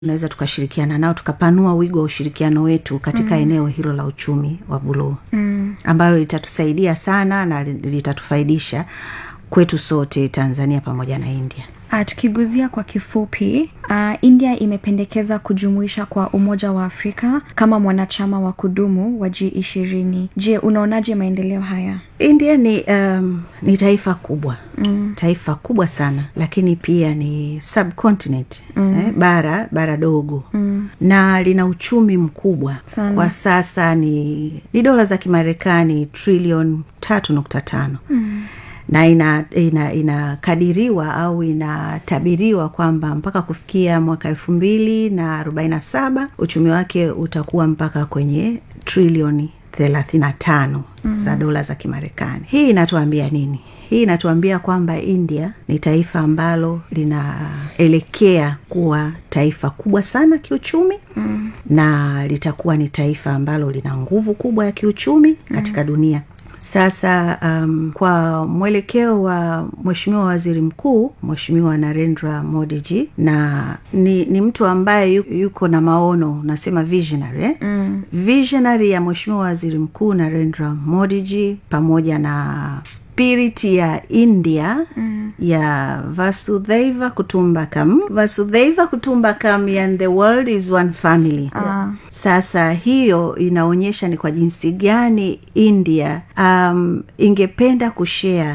tunaweza tukashirikiana nao, tukapanua wigo wa ushirikiano wetu katika eneo hilo la uchumi wa buluu, ambayo litatusaidia sana na litatufaidisha kwetu sote, Tanzania pamoja na India. Tukiguzia kwa kifupi, India imependekeza kujumuisha kwa Umoja wa Afrika kama mwanachama wa kudumu wa G20. Je, unaonaje maendeleo haya? India ni taifa kubwa. Taifa kubwa sana, lakini pia ni subcontinent, bara dogo. Na lina uchumi mkubwa sana. Kwa sasa ni dola za Kimarekani trilioni 3.5. Na inakadiriwa au inatabiriwa kwamba mpaka kufikia mwaka 2047 uchumi wake utakuwa mpaka kwenye trilioni 35 za dola za Kimarekani. Hii inatuambia nini? Hii inatuambia kwamba India ni taifa ambalo linaelekea kuwa taifa kubwa sana kiuchumi, na litakuwa ni taifa ambalo lina nguvu kubwa ya kiuchumi katika dunia. Sasa kwa mwelekeo wa Mheshimiwa Waziri Mkuu, Mheshimiwa Narendra Modi, na ni mtu ambaye yuko na maono, nasema visionary, visionary ya Mheshimiwa Waziri Mkuu Narendra Modi, pamoja na spirit ya India ya Vasudhaiva Kutumbakam, and the world is one family. Sasa hiyo inaonyesha ni kwa jinsi gani India ingependa kushare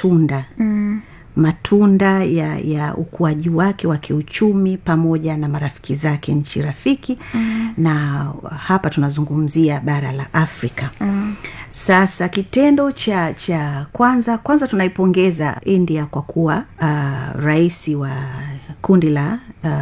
matunda ya ukuaji wake wa kiuchumi pamoja na marafiki zake nchi rafiki, na hapa tunazungumzia bara la Afrika. Sasa kitendo cha kwanza tunaipongeza India kwa kuwa rais wa kundi la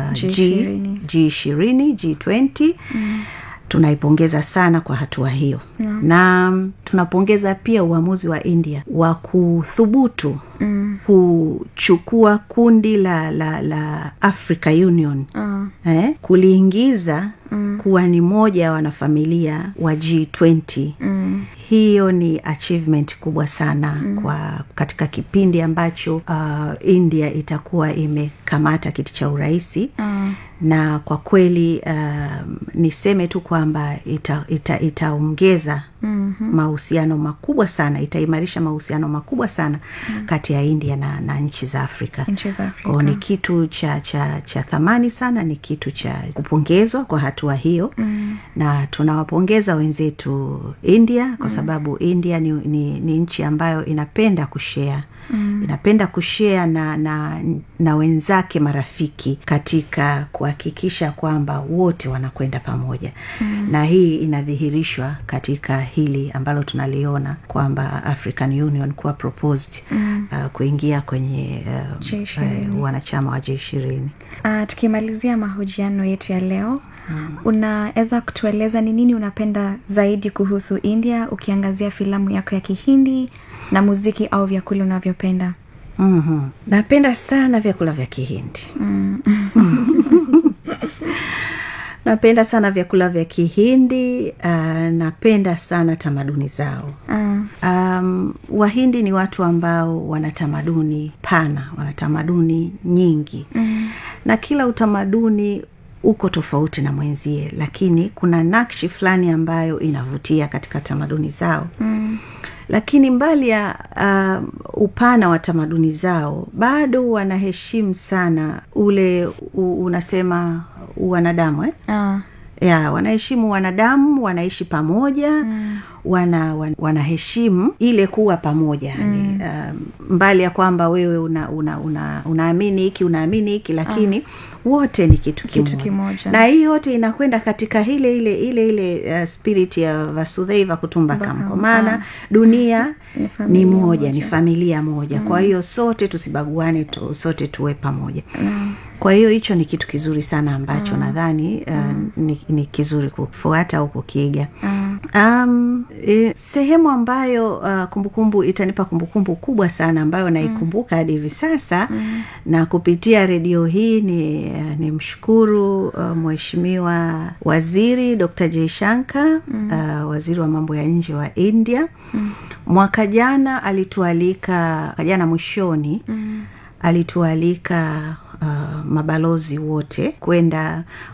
G20. Tunaipongeza sana kwa hatua hiyo. Na tunapongeza pia uamuzi wa India wa kuthubutu kuchukua kundi la Africa Union, kuliingiza kuwa ni moja ya wanafamilia wa G20. Hiyo ni achievement kubwa sana kwa katika kipindi ambacho India itakuwa imekamata kiti cha uraisi. Na kwa kweli niseme tu kwamba itaongeza mahusiano makubwa sana, itaimarisha mahusiano makubwa sana kati ya India na nchi za Afrika. Ni kitu cha thamani sana, ni kitu cha kupongezwa kwa hatua hiyo. Na tunawapongeza wenzetu India kwa sababu India ni nchi ambayo inapenda kushare. Inapenda kushare na wenzake marafiki katika kuhakikisha kwamba wote wanakwenda pamoja. Na hii inadhihirishwa katika hili ambalo tunaliona kwamba African Union kuwa proposed kuingia kwenye wanachama wa G20. Tukimalizia mahojiano yetu ya leo, unaweza kutueleza ni nini unapenda zaidi kuhusu India, ukiangazia filamu yako ya Kihindi na muziki au vyakula unavyopenda? Napenda sana vyakula vya Kihindi. Napenda sana vyakula vya Kihindi, napenda sana tamaduni zao. Wahindi ni watu ambao wana tamaduni pana, wana tamaduni nyingi. Na kila utamaduni uko tofauti na mwenzie, lakini kuna nakshi fulani ambayo inavutia katika tamaduni zao. Lakini mbali ya upana wa tamaduni zao, bado wanaheshimu sana ule unasema wanadamu, wanaheshimu wanadamu, wanaishi pamoja, wanaheshimu ile kuwa pamoja. Mbali ya kwamba wewe unaamini hiki, unaamini hiki, lakini wote ni kitu kimoja. Na hii yote inakwenda katika ile spirit ya Vasudhaiva Kutumbakam, kwa maana dunia ni moja, ni familia moja. Kwa hiyo sote tusibaguane, sote tuwe pamoja. Kwa hiyo hicho ni kitu kizuri sana ambacho nadhani ni kizuri kufuata au kukiiga. Sehemu ambayo kumbukumbu itanipa kumbukumbu kubwa sana ambayo naikumbuka hadi hivi sasa, na kupitia redio hii ni mshukuru Mheshimiwa Waziri Dr. Jaishankar, waziri wa mambo ya nje wa India. Mwaka jana alitualika, jana mwishoni alitualika mabalozi wote kwenda